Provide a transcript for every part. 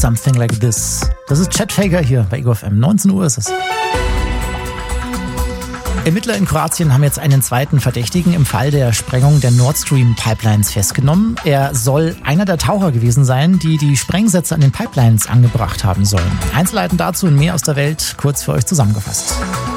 Something Like This. Das ist Chet Faker hier bei Ego FM. 19 Uhr ist es. Ermittler in Kroatien haben jetzt einen zweiten Verdächtigen im Fall der Sprengung der Nord Stream Pipelines festgenommen. Er soll einer der Taucher gewesen sein, die die Sprengsätze an den Pipelines angebracht haben sollen. Einzelheiten dazu und mehr aus der Welt kurz für euch zusammengefasst.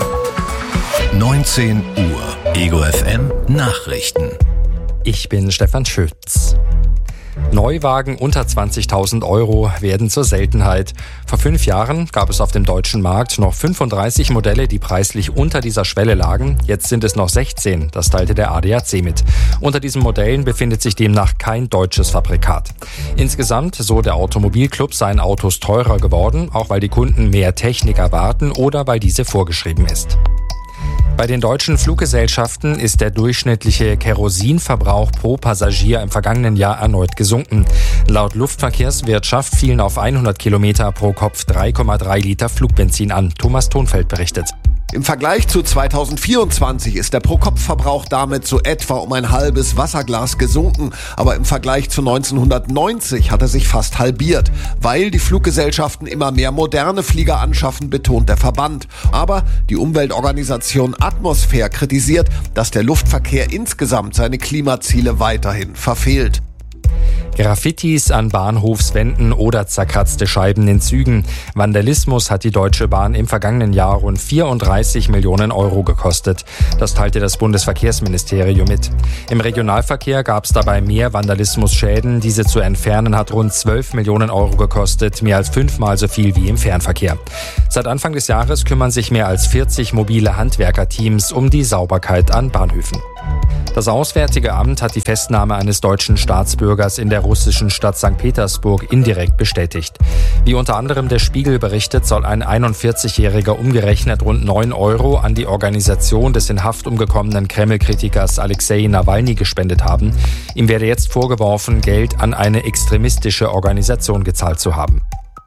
19 Uhr. Ego FM Nachrichten. Ich bin Stefan Schütz. Neuwagen unter 20.000 Euro werden zur Seltenheit. Vor 5 Jahren gab es auf dem deutschen Markt noch 35 Modelle, die preislich unter dieser Schwelle lagen. Jetzt sind es noch 16, das teilte der ADAC mit. Unter diesen Modellen befindet sich demnach kein deutsches Fabrikat. Insgesamt, so der Automobilclub, seien Autos teurer geworden, auch weil die Kunden mehr Technik erwarten oder weil diese vorgeschrieben ist. Bei den deutschen Fluggesellschaften ist der durchschnittliche Kerosinverbrauch pro Passagier im vergangenen Jahr erneut gesunken. Laut Luftverkehrswirtschaft fielen auf 100 Kilometer pro Kopf 3,3 Liter Flugbenzin an. Thomas Thonfeld berichtet. Im Vergleich zu 2024 ist der Pro-Kopf-Verbrauch damit so etwa um ein halbes Wasserglas gesunken. Aber im Vergleich zu 1990 hat er sich fast halbiert. Weil die Fluggesellschaften immer mehr moderne Flieger anschaffen, betont der Verband. Aber die Umweltorganisation Atmosphäre kritisiert, dass der Luftverkehr insgesamt seine Klimaziele weiterhin verfehlt. Graffitis an Bahnhofswänden oder zerkratzte Scheiben in Zügen. Vandalismus hat die Deutsche Bahn im vergangenen Jahr rund 34 Millionen Euro gekostet. Das teilte das Bundesverkehrsministerium mit. Im Regionalverkehr gab es dabei mehr Vandalismusschäden. Diese zu entfernen hat rund 12 Millionen Euro gekostet, mehr als 5-mal so viel wie im Fernverkehr. Seit Anfang des Jahres kümmern sich mehr als 40 mobile Handwerkerteams um die Sauberkeit an Bahnhöfen. Das Auswärtige Amt hat die Festnahme eines deutschen Staatsbürgers in der russischen Stadt St. Petersburg indirekt bestätigt. Wie unter anderem der Spiegel berichtet, soll ein 41-Jähriger umgerechnet rund 9 Euro an die Organisation des in Haft umgekommenen Kreml-Kritikers Alexei Nawalny gespendet haben. Ihm werde jetzt vorgeworfen, Geld an eine extremistische Organisation gezahlt zu haben.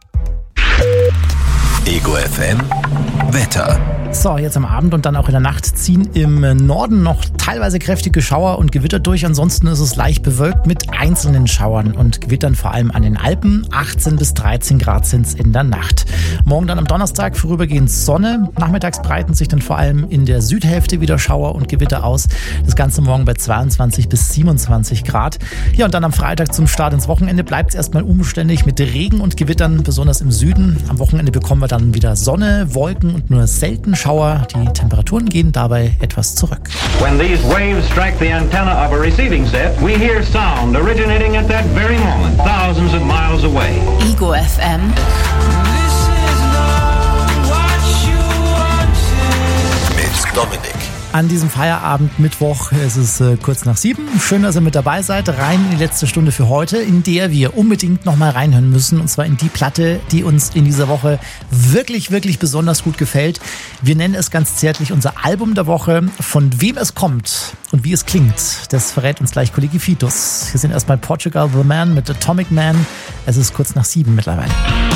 Ego FM Wetter. So, jetzt am Abend und dann auch in der Nacht ziehen im Norden noch teilweise kräftige Schauer und Gewitter durch. Ansonsten ist es leicht bewölkt mit einzelnen Schauern und Gewittern, vor allem an den Alpen. 18 bis 13 Grad sind es in der Nacht. Morgen dann am Donnerstag vorübergehend Sonne. Nachmittags breiten sich dann vor allem in der Südhälfte wieder Schauer und Gewitter aus. Das Ganze morgen bei 22 bis 27 Grad. Ja, und dann am Freitag zum Start ins Wochenende bleibt es erstmal umständlich mit Regen und Gewittern, besonders im Süden. Am Wochenende bekommen wir dann wieder Sonne, Wolken und nur selten Schauer. Die Temperaturen gehen dabei etwas zurück. When these waves strike the antenna of a receiving set, we hear sound originating at that very moment, thousands of miles away. Ego FM. Mit Dominik. An diesem Feierabend Mittwoch ist es kurz nach 7. Schön, dass ihr mit dabei seid. Rein in die letzte Stunde für heute, in der wir unbedingt nochmal reinhören müssen. Und zwar in die Platte, die uns in dieser Woche wirklich, wirklich besonders gut gefällt. Wir nennen es ganz zärtlich unser Album der Woche. Von wem es kommt und wie es klingt, das verrät uns gleich Kollege Fitus. Hier sind erstmal Portugal The Man mit Atomic Man. Es ist kurz nach 7 mittlerweile.